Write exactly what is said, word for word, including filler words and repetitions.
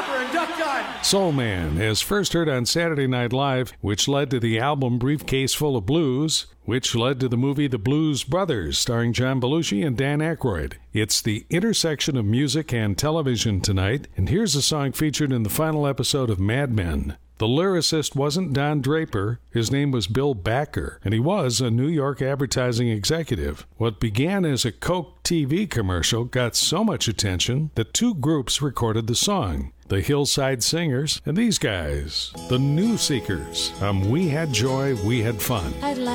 Clapper and Duck Dunn. Soul Man is first heard on Saturday Night Live, which led to the album Briefcase Full of Blues, which led to the movie The Blues Brothers, starring John Belushi and Dan Aykroyd. It's the intersection of music and television tonight, and here's a song featured in the final episode of Mad Men. The lyricist wasn't Don Draper, his name was Bill Backer, and he was a New York advertising executive. What began as a Coke T V commercial got so much attention that two groups recorded the song, the Hillside Singers and these guys, the New Seekers. Um, We Had Joy, We Had Fun. I'd like